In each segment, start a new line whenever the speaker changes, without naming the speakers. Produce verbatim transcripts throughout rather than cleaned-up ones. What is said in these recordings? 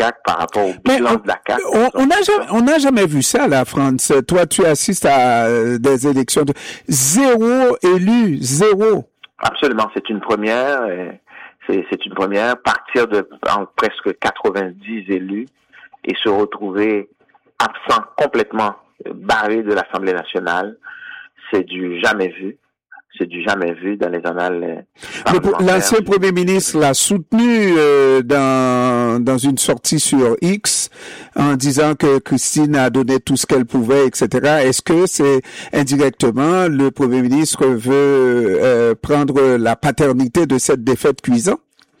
C A C par rapport au
Mais
bilan
on,
de la C A C.
On, on n'a jamais, on n'a jamais vu ça, la France. Toi, tu assistes à euh, des élections de zéro élu, zéro.
Absolument, c'est une première. Euh, c'est, c'est une première. Partir de en presque quatre-vingt-dix élus et se retrouver absent complètement, barré de l'Assemblée nationale, c'est du jamais vu. C'est du jamais vu dans les annales parlementaires.
L'ancien Premier ministre l'a soutenu euh, dans dans une sortie sur X en disant que Christine a donné tout ce qu'elle pouvait, et cetera. Est-ce que c'est indirectement le Premier ministre veut euh, prendre la paternité de cette défaite cuisante?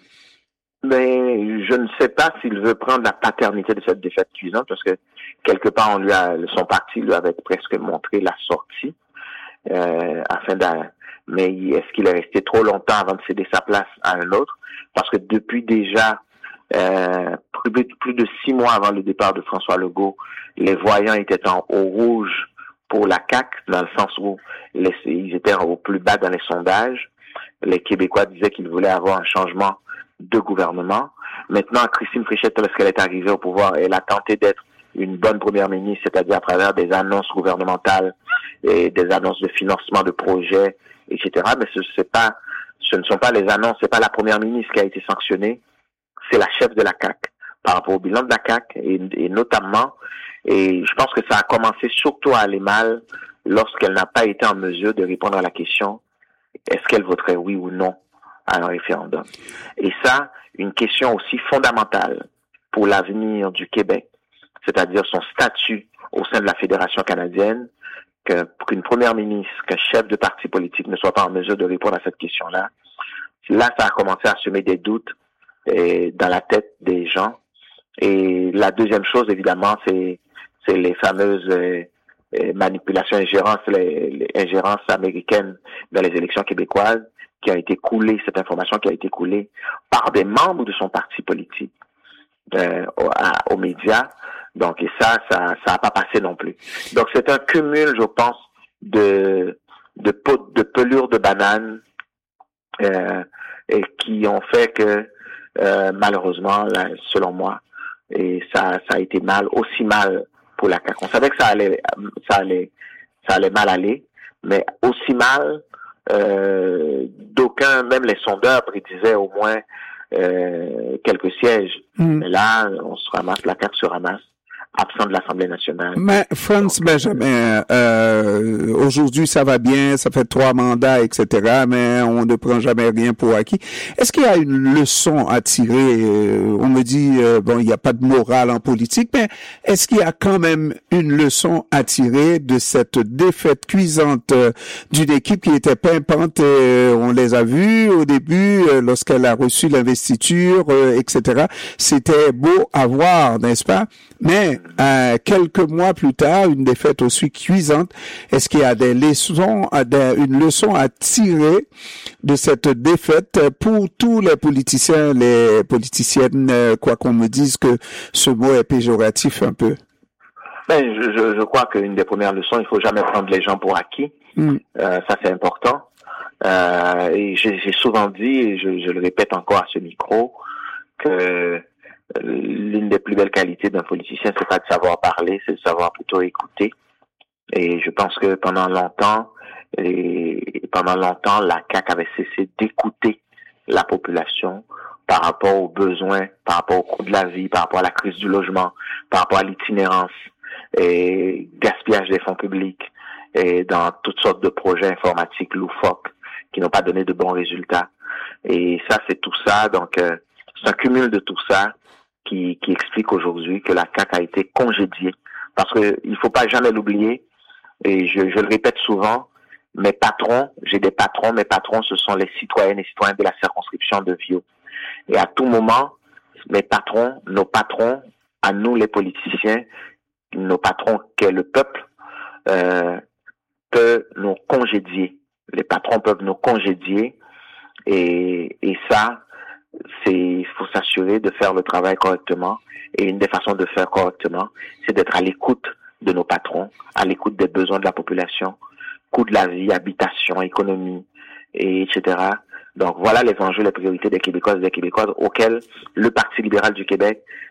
Mais je ne sais pas s'il veut prendre la paternité de cette défaite cuisante parce que quelque part on lui a son parti lui avait presque montré la sortie euh, afin de mais est-ce qu'il est resté trop longtemps avant de céder sa place à un autre? Parce que depuis déjà euh, plus, plus de six mois avant le départ de François Legault, les voyants étaient en haut rouge pour la C A C, dans le sens où les, ils étaient au plus bas dans les sondages. Les Québécois disaient qu'ils voulaient avoir un changement de gouvernement. Maintenant, Christine Fréchette, lorsqu'elle est arrivée au pouvoir, elle a tenté d'être une bonne première ministre, c'est-à-dire à travers des annonces gouvernementales et des annonces de financement de projets, et cetera. Mais ce, c'est pas, ce ne sont pas les annonces, c'est pas la première ministre qui a été sanctionnée, c'est la chef de la C A C par rapport au bilan de la C A C et, et notamment, et je pense que ça a commencé surtout à aller mal lorsqu'elle n'a pas été en mesure de répondre à la question est-ce qu'elle voterait oui ou non à un référendum. Et ça, une question aussi fondamentale pour l'avenir du Québec, c'est-à-dire son statut au sein de la Fédération canadienne, que, qu'une première ministre, qu'un chef de parti politique ne soit pas en mesure de répondre à cette question-là. Là, ça a commencé à semer des doutes eh, dans la tête des gens. Et la deuxième chose, évidemment, c'est, c'est les fameuses eh, eh, manipulations, ingérences, les, les ingérences américaines dans les élections québécoises, qui a été coulée, cette information qui a été coulée par des membres de son parti politique euh, aux, aux médias. Donc, et ça, ça, ça a pas passé non plus. Donc, c'est un cumul, je pense, de, de pot, de pelures de bananes, euh, et qui ont fait que, euh, malheureusement, là, selon moi, et ça, ça a été mal, aussi mal pour la C A C. On savait que ça allait, ça allait, ça allait mal aller, mais aussi mal, euh, d'aucuns, même les sondeurs prédisaient au moins, euh, quelques sièges. Mm. Mais là, on se ramasse, la C A C se ramasse absent de l'Assemblée nationale.
Mais France Benjamin, euh, aujourd'hui ça va bien, ça fait trois mandats, et cetera, mais on ne prend jamais rien pour acquis. Est-ce qu'il y a une leçon à tirer? Euh, on me dit, euh, bon, il n'y a pas de morale en politique, mais est-ce qu'il y a quand même une leçon à tirer de cette défaite cuisante euh, d'une équipe qui était pimpante? Euh, on les a vus au début, euh, lorsqu'elle a reçu l'investiture, euh, et cetera. C'était beau à voir, n'est-ce pas? Mais euh, quelques mois plus tard, une défaite aussi cuisante. Est-ce qu'il y a des leçons, des, une leçon à tirer de cette défaite pour tous les politiciens, les politiciennes, quoi qu'on me dise que ce mot est péjoratif un peu?
Ben, je, je, je crois qu'une des premières leçons, il faut jamais prendre les gens pour acquis. Mm. Euh, ça, c'est important. Euh, et j'ai, j'ai souvent dit, et je, je le répète encore à ce micro, que l'une des plus belles qualités d'un politicien, c'est pas de savoir parler, c'est de savoir plutôt écouter. Et je pense que pendant longtemps, et pendant longtemps, la C A C avait cessé d'écouter la population par rapport aux besoins, par rapport au coût de la vie, par rapport à la crise du logement, par rapport à l'itinérance et gaspillage des fonds publics et dans toutes sortes de projets informatiques loufoques qui n'ont pas donné de bons résultats. Et ça, c'est tout ça. Donc, euh, c'est un cumul de tout ça qui, qui explique aujourd'hui que la C A C a été congédiée. Parce que il faut pas jamais l'oublier, et je, je le répète souvent, mes patrons, j'ai des patrons, mes patrons, ce sont les citoyennes et citoyens de la circonscription de Viau. Et à tout moment, mes patrons, nos patrons, à nous les politiciens, nos patrons qu'est le peuple, euh, peuvent nous congédier. Les patrons peuvent nous congédier, et, et ça, c'est, il faut s'assurer de faire le travail correctement. Et une des façons de faire correctement, c'est d'être à l'écoute de nos patrons, à l'écoute des besoins de la population, coût de la vie, habitation, économie, et etc. Donc voilà les enjeux, les priorités des Québécoises et des Québécoises auxquels le Parti libéral du Québec